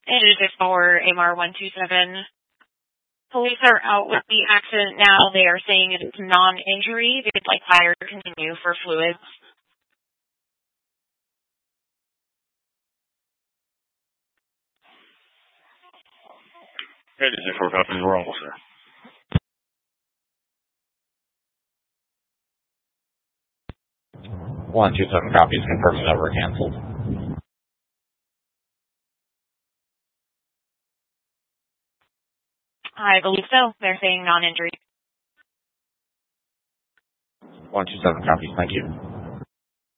It is for AMR 127. Police are out with the accident now. They are saying it's non-injury. They'd like fire to continue for fluids. It is for copies. We're almost there. 127 copies confirming that we're canceled. I believe so. They're saying non-injury. 127 copies. Thank you.